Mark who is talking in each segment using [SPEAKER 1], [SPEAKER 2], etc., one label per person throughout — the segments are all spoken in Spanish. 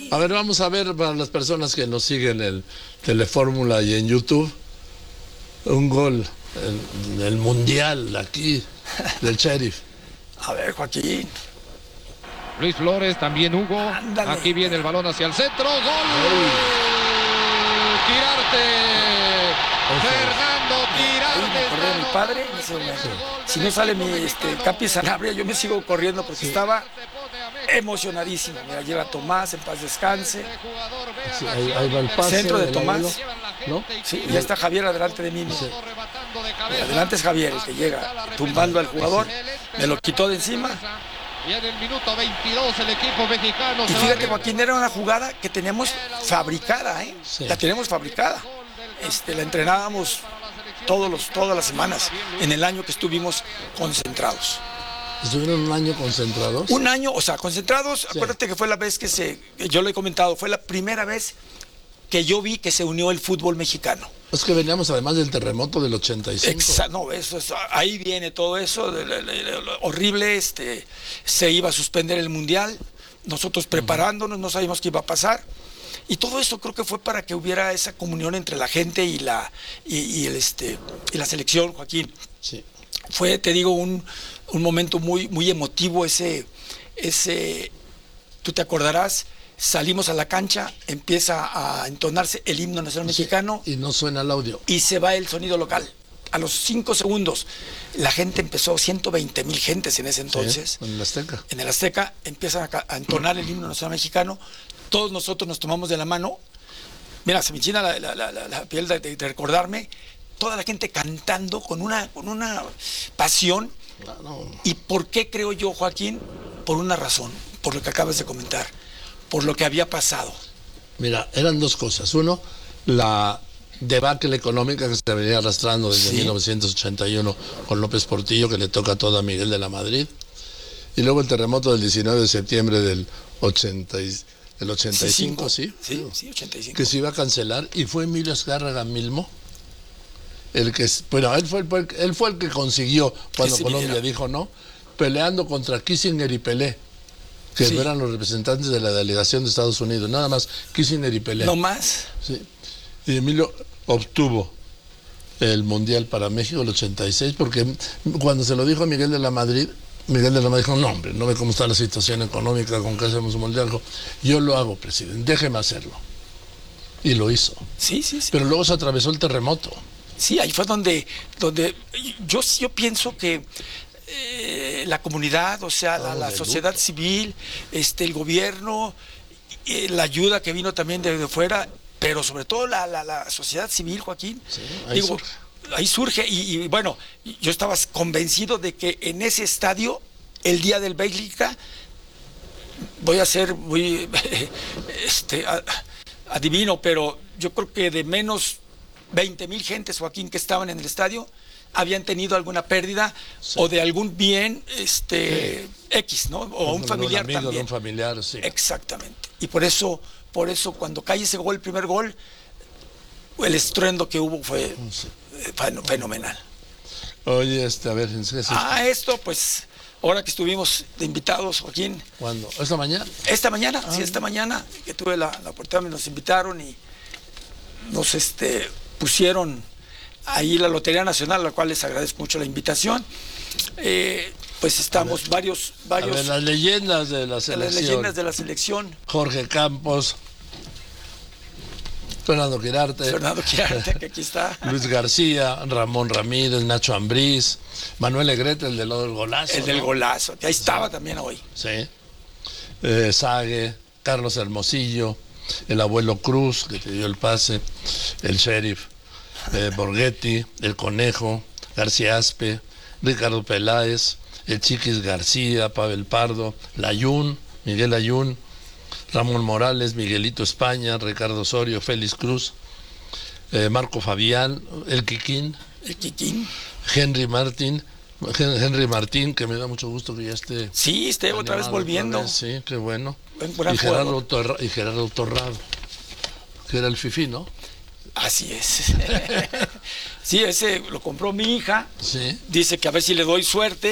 [SPEAKER 1] A ver, vamos a ver para las personas que nos siguen en Telefórmula y en YouTube, un gol en el Mundial aquí del Sheriff.
[SPEAKER 2] A ver, Joaquín.
[SPEAKER 3] Luis Flores, también Hugo.
[SPEAKER 2] Ándale.
[SPEAKER 3] Aquí viene el balón hacia el centro. ¡Gol! Quirarte. Fernando
[SPEAKER 2] Ahí me acordé de mi
[SPEAKER 3] Quirarte.
[SPEAKER 2] padre en ese momento. Si no sale mi Capi Sanabria, yo me sigo corriendo porque estaba emocionadísimo. Mira, llega Tomás, en paz descanse.
[SPEAKER 1] Sí, ahí va el pase.
[SPEAKER 2] Centro de
[SPEAKER 1] del
[SPEAKER 2] Tomás.
[SPEAKER 1] abuelo, ¿no?
[SPEAKER 2] Sí, ya está Javier adelante de mí. Adelante es Javier, el que llega tumbando al jugador. Me lo quitó de encima.
[SPEAKER 3] Y en el minuto 22 el equipo mexicano
[SPEAKER 2] Y
[SPEAKER 3] se va
[SPEAKER 2] fíjate,
[SPEAKER 3] arriba.
[SPEAKER 2] Joaquín, era una jugada que teníamos fabricada, ¿eh?
[SPEAKER 1] Sí.
[SPEAKER 2] La tenemos fabricada. La entrenábamos todas las semanas en el año que estuvimos concentrados.
[SPEAKER 1] Estuvieron un año concentrados.
[SPEAKER 2] Un año, o sea, concentrados,
[SPEAKER 1] Sí.
[SPEAKER 2] acuérdate que fue la vez yo lo he comentado, fue la primera vez que yo vi que se unió el fútbol mexicano.
[SPEAKER 1] Es que veníamos además del terremoto del 85.
[SPEAKER 2] No, ahí viene todo eso, horrible, se iba a suspender el Mundial, nosotros preparándonos, no sabíamos qué iba a pasar. Y todo eso creo que fue para que hubiera esa comunión entre la gente y la selección, Joaquín.
[SPEAKER 1] Sí.
[SPEAKER 2] Fue, te digo, un momento muy, muy emotivo tú te acordarás, salimos a la cancha, empieza a entonarse el himno nacional mexicano
[SPEAKER 1] Y no suena el audio.
[SPEAKER 2] y se va el sonido local. A los 5 segundos, la gente empezó, 120,000 gentes en ese entonces.
[SPEAKER 1] Sí, en el Azteca.
[SPEAKER 2] En el Azteca empiezan a entonar el himno nacional mexicano. Todos nosotros nos tomamos de la mano. Mira, se me enchina la piel de recordarme. Toda la gente cantando con una pasión.
[SPEAKER 1] No.
[SPEAKER 2] ¿Y por qué creo yo, Joaquín? Por una razón, por lo que acabas de comentar, por lo que había pasado.
[SPEAKER 1] Mira, eran dos cosas. Uno, la debacle económica que se venía arrastrando desde 1981 con López Portillo, que le toca todo a Miguel de la Madrid. Y luego el terremoto del 19 de septiembre del 85, ¿sí?
[SPEAKER 2] Sí, 85.
[SPEAKER 1] Que se iba a cancelar, y fue Emilio Azcárraga Milmo el que, bueno, él fue el que consiguió, cuando
[SPEAKER 2] Que se
[SPEAKER 1] Colombia
[SPEAKER 2] viniera.
[SPEAKER 1] dijo no, peleando contra Kissinger y Pelé, que
[SPEAKER 2] Sí.
[SPEAKER 1] eran los representantes de la delegación de Estados Unidos, nada más Kissinger y Pelé.
[SPEAKER 2] No más.
[SPEAKER 1] Sí. Y Emilio obtuvo el Mundial para México el 86, porque cuando se lo dijo a Miguel de la Madrid dijo, no hombre, no ve cómo está la situación económica, con que hacemos un Mundial. Dijo, yo lo hago, presidente, déjeme hacerlo. Y lo hizo.
[SPEAKER 2] Sí.
[SPEAKER 1] Pero luego se atravesó el terremoto.
[SPEAKER 2] Sí, ahí fue donde yo pienso que la comunidad, o sea, la
[SPEAKER 1] de
[SPEAKER 2] sociedad
[SPEAKER 1] luto.
[SPEAKER 2] civil, el gobierno, la ayuda que vino también de fuera, pero sobre todo la sociedad civil, Joaquín.
[SPEAKER 1] Sí, ahí surge.
[SPEAKER 2] Ahí surge y bueno, yo estaba convencido de que en ese estadio, el día del Bélgica, voy a ser muy adivino, pero yo creo que de menos 20,000 gentes, Joaquín, que estaban en el estadio, habían tenido alguna pérdida o de algún bien X, ¿no? O un familiar
[SPEAKER 1] amigo,
[SPEAKER 2] también.
[SPEAKER 1] de un familiar, sí.
[SPEAKER 2] Exactamente. Y por eso cuando cae ese gol, el primer gol, el estruendo que hubo fue fenomenal.
[SPEAKER 1] Oye, a ver, ¿en serio?
[SPEAKER 2] Esto, pues, ahora que estuvimos de invitados, Joaquín,
[SPEAKER 1] ¿Cuándo? ¿Esta mañana?
[SPEAKER 2] esta mañana que tuve la oportunidad, nos invitaron y nos pusieron ahí la Lotería Nacional, a la cual les agradezco mucho la invitación. Pues estamos varios
[SPEAKER 1] A ver, las leyendas de la
[SPEAKER 2] de
[SPEAKER 1] selección.
[SPEAKER 2] las leyendas de la selección.
[SPEAKER 1] Jorge Campos, Fernando Quirarte,
[SPEAKER 2] Fernando Quirarte, que aquí está.
[SPEAKER 1] Luis García, Ramón Ramírez, Nacho Ambriz, Manuel Negrete, el del golazo.
[SPEAKER 2] El del
[SPEAKER 1] ¿no?
[SPEAKER 2] golazo, que ahí estaba también hoy.
[SPEAKER 1] Sí. Sague, Carlos Hermosillo, el abuelo Cruz, que te dio el pase, el Sheriff, Borghetti, el Conejo, García Aspe, Ricardo Peláez, el Chiquis García, Pavel Pardo, Layún, Miguel Layún, Ramón Morales, Miguelito España, Ricardo Osorio, Félix Cruz, Marco Fabián, el Quiquín, Henry Martín, que me da mucho gusto que ya esté.
[SPEAKER 2] Sí, esté otra vez volviendo.
[SPEAKER 1] Sí, qué bueno.
[SPEAKER 2] Gran
[SPEAKER 1] Gerardo Torrado, que era el fifí, ¿no?
[SPEAKER 2] Así es. Sí, ese lo compró mi hija.
[SPEAKER 1] Sí.
[SPEAKER 2] Dice que a ver si le doy suerte.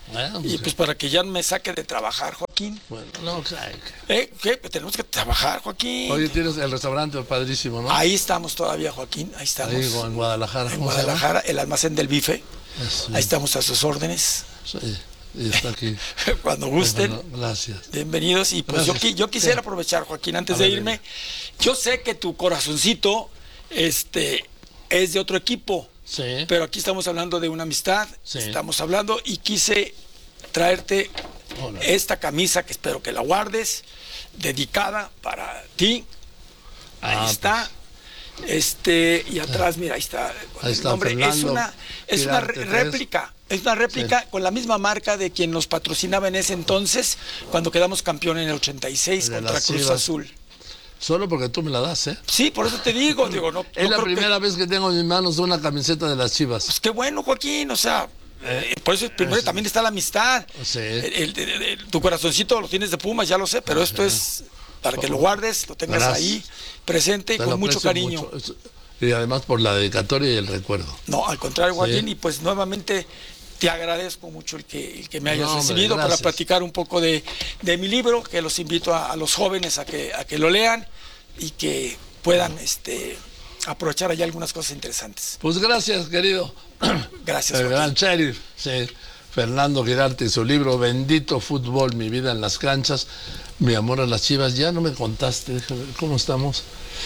[SPEAKER 1] Bueno,
[SPEAKER 2] Y pues para que ya me saque de trabajar, Joaquín.
[SPEAKER 1] bueno, no, claro.
[SPEAKER 2] ¿Qué? Tenemos que trabajar, Joaquín.
[SPEAKER 1] Oye, tienes el restaurante padrísimo, ¿no?
[SPEAKER 2] Ahí estamos todavía, Joaquín. Ahí estamos.
[SPEAKER 1] Ahí en Guadalajara.
[SPEAKER 2] En
[SPEAKER 1] ¿cómo se llama?
[SPEAKER 2] Guadalajara, el almacén del bife.
[SPEAKER 1] Sí.
[SPEAKER 2] Ahí estamos a sus órdenes.
[SPEAKER 1] Sí, y está aquí.
[SPEAKER 2] Cuando gusten.
[SPEAKER 1] Bueno, gracias.
[SPEAKER 2] Bienvenidos. Y pues
[SPEAKER 1] Gracias.
[SPEAKER 2] yo quisiera aprovechar, Joaquín, antes
[SPEAKER 1] A
[SPEAKER 2] de
[SPEAKER 1] ver,
[SPEAKER 2] irme.
[SPEAKER 1] dime.
[SPEAKER 2] Yo sé que tu corazoncito es de otro equipo.
[SPEAKER 1] Sí.
[SPEAKER 2] Pero aquí estamos hablando de una amistad.
[SPEAKER 1] Sí.
[SPEAKER 2] Estamos hablando y quise traerte
[SPEAKER 1] Hola.
[SPEAKER 2] esta camisa que espero que la guardes, dedicada para ti. Ahí
[SPEAKER 1] Ah,
[SPEAKER 2] está. Y atrás, mira, ahí está.
[SPEAKER 1] Ahí
[SPEAKER 2] el
[SPEAKER 1] está,
[SPEAKER 2] nombre.
[SPEAKER 1] Fernando
[SPEAKER 2] Es una
[SPEAKER 1] Quirarte,
[SPEAKER 2] réplica. Es una réplica con la misma marca de quien nos patrocinaba en ese entonces, cuando quedamos campeón en el 86
[SPEAKER 1] De
[SPEAKER 2] contra
[SPEAKER 1] las
[SPEAKER 2] Cruz
[SPEAKER 1] Chivas.
[SPEAKER 2] Azul.
[SPEAKER 1] Solo porque tú me la das, ¿eh?
[SPEAKER 2] Sí, por eso te digo, no
[SPEAKER 1] Es la
[SPEAKER 2] creo
[SPEAKER 1] primera vez que tengo en mis manos una camiseta de las Chivas.
[SPEAKER 2] Pues qué bueno, Joaquín, o sea, por eso primero también está la amistad.
[SPEAKER 1] Sí.
[SPEAKER 2] Tu corazoncito lo tienes de Pumas, ya lo sé, pero esto es para que lo guardes, lo tengas
[SPEAKER 1] Gracias.
[SPEAKER 2] ahí presente y
[SPEAKER 1] Te
[SPEAKER 2] con
[SPEAKER 1] lo
[SPEAKER 2] mucho
[SPEAKER 1] aprecio
[SPEAKER 2] cariño.
[SPEAKER 1] mucho. Y además por la dedicatoria y el recuerdo.
[SPEAKER 2] No, al contrario, Joaquín,
[SPEAKER 1] Sí.
[SPEAKER 2] y pues nuevamente te agradezco mucho el que me hayas
[SPEAKER 1] No, hombre,
[SPEAKER 2] recibido para
[SPEAKER 1] gracias.
[SPEAKER 2] platicar un poco de mi libro, que los invito a los jóvenes a que lo lean y que puedan aprovechar allá algunas cosas interesantes.
[SPEAKER 1] Pues gracias, querido.
[SPEAKER 2] Gracias,
[SPEAKER 1] El
[SPEAKER 2] Joaquín.
[SPEAKER 1] gran sheriff, sí. Fernando Quirarte y su libro Bendito Fútbol, mi vida en las canchas, mi amor a las Chivas. Ya no me contaste, déjame ver cómo estamos.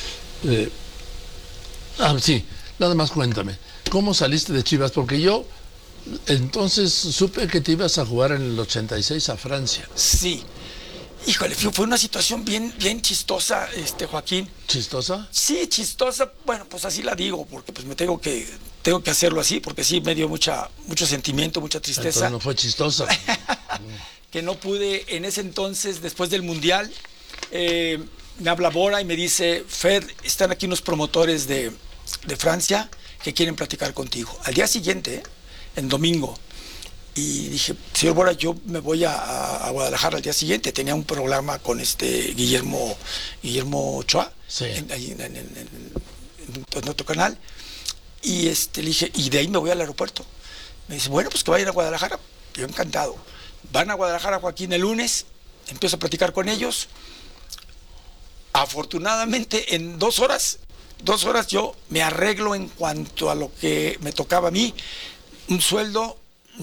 [SPEAKER 1] Sí, nada más cuéntame. ¿Cómo saliste de Chivas? Porque yo entonces supe que te ibas a jugar en el 86 a Francia.
[SPEAKER 2] Sí. Híjole, fue una situación bien chistosa, Joaquín.
[SPEAKER 1] ¿Chistosa?
[SPEAKER 2] Sí, chistosa, bueno, pues así la digo, porque pues me tengo que hacerlo así, porque sí me dio mucho sentimiento, mucha tristeza.
[SPEAKER 1] Entonces no fue chistosa.
[SPEAKER 2] Que no pude en ese entonces, después del Mundial, me habla Bora y me dice, Fer, están aquí unos promotores de Francia que quieren platicar contigo. Al día siguiente, en domingo, y dije, señor Bora, yo me voy a Guadalajara al día siguiente. Tenía un programa con Guillermo Ochoa,
[SPEAKER 1] Sí.
[SPEAKER 2] en otro canal, y le dije, y de ahí me voy al aeropuerto. Me dice, bueno, pues que vayan a Guadalajara. Yo encantado. Van a Guadalajara, Joaquín, el lunes, empiezo a platicar con ellos. Afortunadamente, en 2 horas yo me arreglo en cuanto a lo que me tocaba a mí, un sueldo,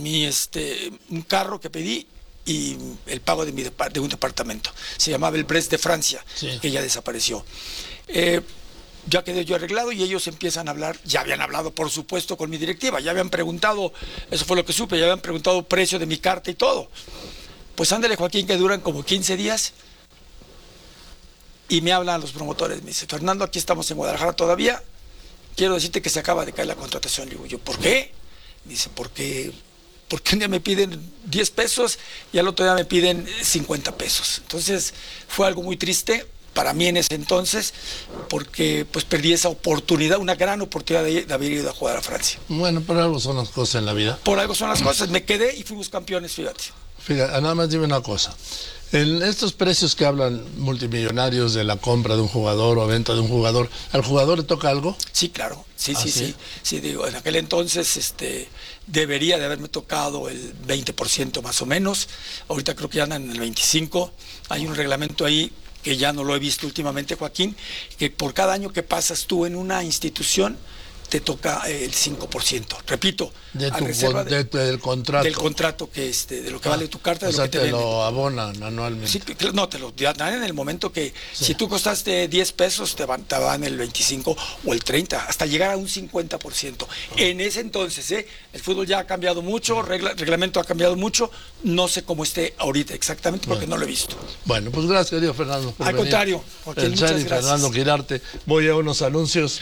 [SPEAKER 2] un carro que pedí y el pago de un departamento. Se llamaba el Brest de Francia,
[SPEAKER 1] Sí.
[SPEAKER 2] que ya desapareció. Ya quedé yo arreglado y ellos empiezan a hablar. Ya habían hablado, por supuesto, con mi directiva, ya habían preguntado, eso fue lo que supe, ya habían preguntado precio de mi carta y todo. Pues ándale, Joaquín, que duran como 15 días. Y me hablan los promotores, me dice, Fernando, aquí estamos en Guadalajara todavía, quiero decirte que se acaba de caer la contratación. Le digo yo, ¿por qué? Me dice, porque un día me piden 10 pesos y al otro día me piden 50 pesos. Entonces fue algo muy triste para mí en ese entonces, porque pues perdí esa oportunidad, una gran oportunidad de haber ido a jugar a Francia.
[SPEAKER 1] Bueno, pero algo son las cosas en la vida.
[SPEAKER 2] Por algo son las cosas, me quedé y fuimos campeones, fíjate.
[SPEAKER 1] Fíjate, nada más dime una cosa. En estos precios que hablan multimillonarios de la compra de un jugador o venta de un jugador, ¿al jugador le toca algo?
[SPEAKER 2] Sí, claro, sí,
[SPEAKER 1] ¿Ah, sí?
[SPEAKER 2] sí, digo, en aquel entonces debería de haberme tocado el 20% más o menos, ahorita creo que ya andan en el 25%, hay un reglamento ahí que ya no lo he visto últimamente, Joaquín, que por cada año que pasas tú en una institución, te toca el 5%. Repito,
[SPEAKER 1] De
[SPEAKER 2] a
[SPEAKER 1] tu,
[SPEAKER 2] reserva
[SPEAKER 1] del contrato.
[SPEAKER 2] del contrato que de lo que vale tu carta, de
[SPEAKER 1] O
[SPEAKER 2] lo
[SPEAKER 1] sea,
[SPEAKER 2] que te
[SPEAKER 1] te
[SPEAKER 2] venden.
[SPEAKER 1] lo abonan anualmente.
[SPEAKER 2] Sí, no, te lo dan en el momento que
[SPEAKER 1] Sí.
[SPEAKER 2] si tú costaste 10 pesos, te van el 25 o el 30, hasta llegar a un 50%. En ese entonces, el fútbol ya ha cambiado mucho, reglamento ha cambiado mucho, no sé cómo esté ahorita exactamente porque no lo he visto.
[SPEAKER 1] Bueno, pues gracias, querido Fernando. por
[SPEAKER 2] Al
[SPEAKER 1] venir.
[SPEAKER 2] contrario, Joaquín,
[SPEAKER 1] El
[SPEAKER 2] muchas
[SPEAKER 1] sheriff
[SPEAKER 2] gracias.
[SPEAKER 1] Fernando Quirarte. Voy a unos anuncios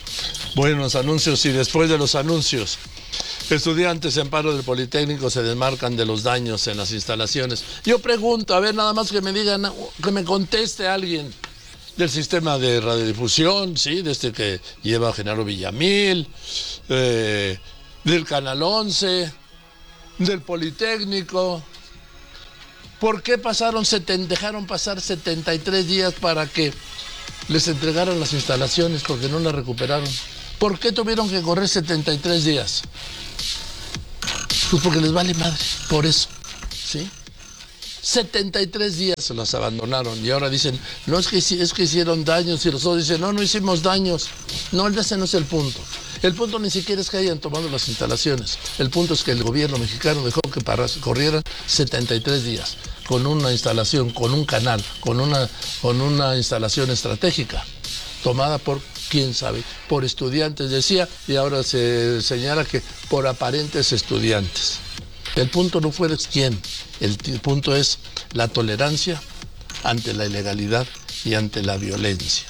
[SPEAKER 1] y después de los anuncios, estudiantes en paro del Politécnico se desmarcan de los daños en las instalaciones. Yo pregunto, a ver, nada más que me digan, que me conteste alguien del sistema de radiodifusión, sí, de este que lleva Genaro Villamil, del Canal 11, del Politécnico. ¿Por qué dejaron pasar 73 días para que les entregaran las instalaciones porque no las recuperaron? ¿Por qué tuvieron que correr 73 días? Pues porque les vale madre, por eso. 73 días se las abandonaron y ahora dicen, no es que hicieron daños, y los otros dicen, no hicimos daños. No, ese no es el punto. El punto ni siquiera es que hayan tomado las instalaciones. El punto es que el gobierno mexicano dejó que corrieran 73 días con una instalación, con un canal, con una instalación estratégica tomada por, quién sabe, por estudiantes, decía, y ahora se señala que por aparentes estudiantes. El punto no fue quién, el punto es la tolerancia ante la ilegalidad y ante la violencia.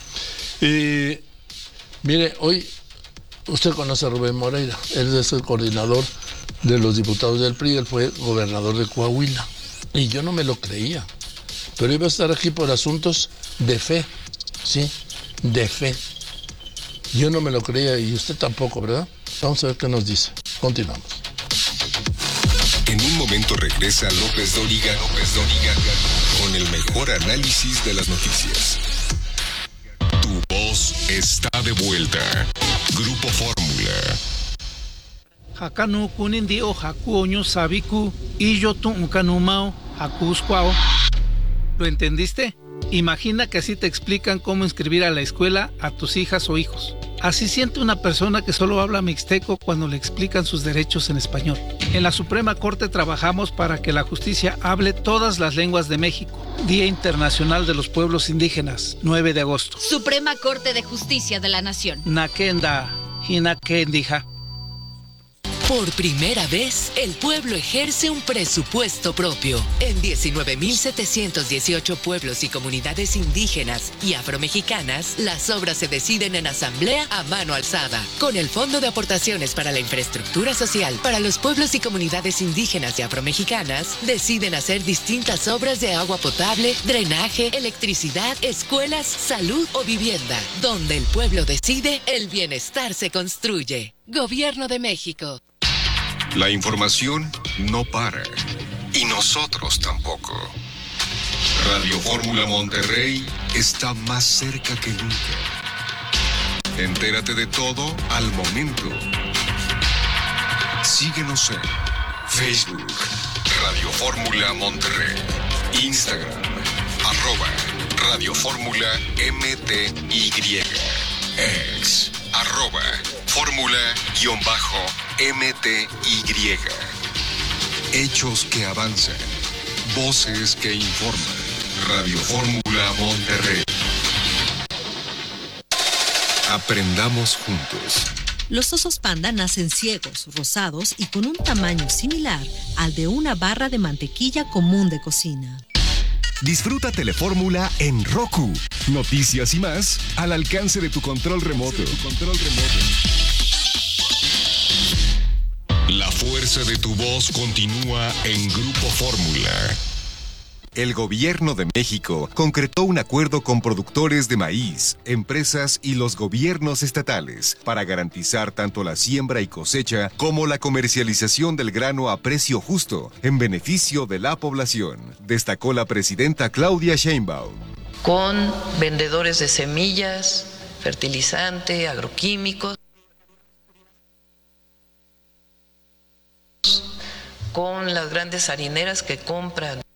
[SPEAKER 1] Y mire, hoy usted conoce a Rubén Moreira, él es el coordinador de los diputados del PRI, él fue gobernador de Coahuila. Y yo no me lo creía, pero iba a estar aquí por asuntos de fe, ¿sí? De fe. Yo no me lo creía y usted tampoco, ¿verdad? Vamos a ver qué nos dice. Continuamos.
[SPEAKER 4] En un momento regresa López Dóriga con el mejor análisis de las noticias. Tu voz está de vuelta. Grupo Fórmula.
[SPEAKER 5] Hakanu kunindi o haku oño sabiku y yo tu unkanumao hakusquao. ¿Lo entendiste? Imagina que así te explican cómo inscribir a la escuela a tus hijas o hijos. Así siente una persona que solo habla mixteco cuando le explican sus derechos en español. En la Suprema Corte trabajamos para que la justicia hable todas las lenguas de México. Día Internacional de los Pueblos Indígenas, 9 de agosto.
[SPEAKER 6] Suprema Corte de Justicia de la Nación.
[SPEAKER 5] Nakenda, hinakendija.
[SPEAKER 7] Por primera vez, el pueblo ejerce un presupuesto propio. En 19.718 pueblos y comunidades indígenas y afromexicanas, las obras se deciden en asamblea a mano alzada. Con el Fondo de Aportaciones para la Infraestructura Social para los pueblos y comunidades indígenas y afromexicanas, deciden hacer distintas obras de agua potable, drenaje, electricidad, escuelas, salud o vivienda. Donde el pueblo decide, el bienestar se construye. Gobierno de México.
[SPEAKER 4] La información no para. Y nosotros tampoco. Radio Fórmula Monterrey está más cerca que nunca. Entérate de todo al momento. Síguenos en Facebook, Radio Fórmula Monterrey. Instagram, @Radio Fórmula MTY. Ex, @Fórmula_MTY. Hechos que avanzan. Voces que informan. Radio Fórmula Monterrey. Aprendamos juntos.
[SPEAKER 8] Los osos panda nacen ciegos, rosados y con un tamaño similar al de una barra de mantequilla común de cocina.
[SPEAKER 9] Disfruta Telefórmula en Roku. Noticias y más al alcance de tu control remoto.
[SPEAKER 4] La fuerza de tu voz continúa en Grupo Fórmula.
[SPEAKER 9] El Gobierno de México concretó un acuerdo con productores de maíz, empresas y los gobiernos estatales para garantizar tanto la siembra y cosecha como la comercialización del grano a precio justo en beneficio de la población, destacó la presidenta Claudia Sheinbaum.
[SPEAKER 10] Con vendedores de semillas, fertilizante, agroquímicos, con las grandes harineras que compran